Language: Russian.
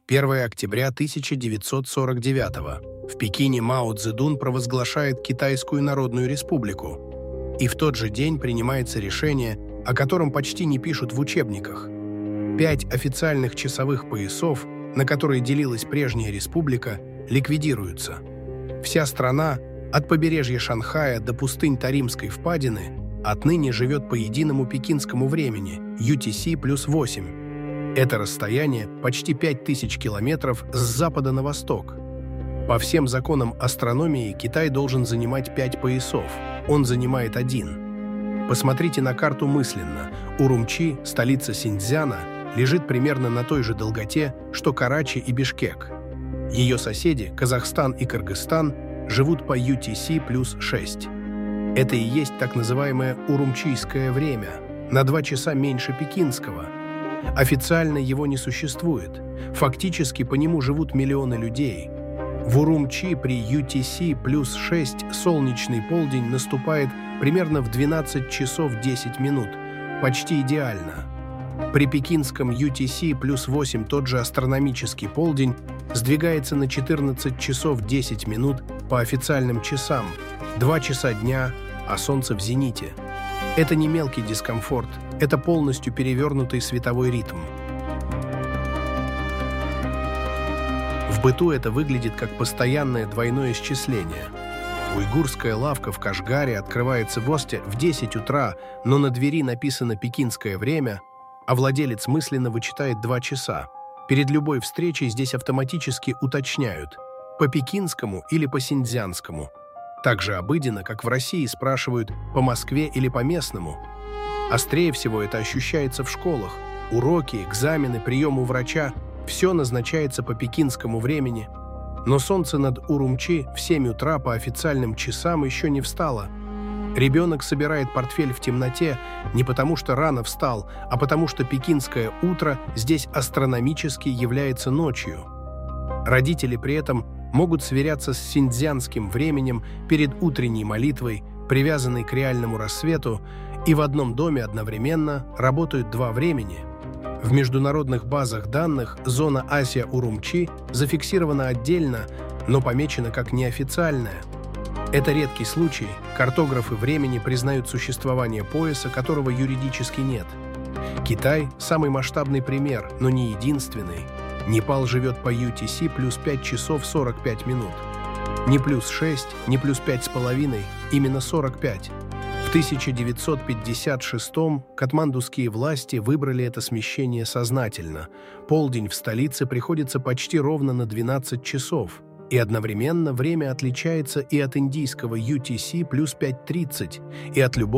1 октября 1949 в Пекине Мао Цзэдун провозглашает Китайскую Народную Республику. И в тот же день принимается решение, о котором почти не пишут в учебниках. 5 официальных часовых поясов, на которые делилась прежняя республика, ликвидируются. Вся страна, от побережья Шанхая до пустынь Таримской впадины, отныне живет по единому пекинскому времени UTC+8. Это расстояние почти 5000 километров с запада на восток. По всем законам астрономии Китай должен занимать 5 поясов. Он занимает 1. Посмотрите на карту мысленно. Урумчи, столица Синьцзяна, лежит примерно на той же долготе, что Карачи и Бишкек. Ее соседи, Казахстан и Кыргызстан, живут по UTC+6. Это и есть так называемое урумчийское время, на 2 часа меньше пекинского. Официально его не существует. Фактически по нему живут миллионы людей. В Урумчи при UTC+6 солнечный полдень наступает примерно в 12 часов 10 минут, почти идеально. При пекинском UTC+8 тот же астрономический полдень сдвигается на 14 часов 10 минут по официальным часам, 2 часа дня, а солнце в зените. Это не мелкий дискомфорт, это полностью перевернутый световой ритм. В быту это выглядит как постоянное двойное исчисление. Уйгурская лавка в Кашгаре открывается в 10 утра, но на двери написано «пекинское время», а владелец мысленно вычитает 2 часа. Перед любой встречей здесь автоматически уточняют по пекинскому или по синьцзянскому. Так же обыденно, как в России спрашивают по Москве или по местному. Острее всего это ощущается в школах. Уроки, экзамены, прием у врача – все назначается по пекинскому времени. Но солнце над Урумчи в 7 утра по официальным часам еще не встало. Ребенок собирает портфель в темноте не потому, что рано встал, а потому, что пекинское утро здесь астрономически является ночью. Родители при этом могут сверяться с синьцзянским временем перед утренней молитвой, привязанной к реальному рассвету, и в одном доме одновременно работают 2 времени. В международных базах данных зона Асия-Урумчи зафиксирована отдельно, но помечена как неофициальная. Это редкий случай, картографы времени признают существование пояса, которого юридически нет. Китай – самый масштабный пример, но не единственный. Непал живет по UTC+5 часов 45 минут. Не +6, не +5,5, именно 45. В 1956-м катмандуские власти выбрали это смещение сознательно. Полдень в столице приходится почти ровно на 12 часов. И одновременно время отличается и от индийского UTC+5:30, и от любого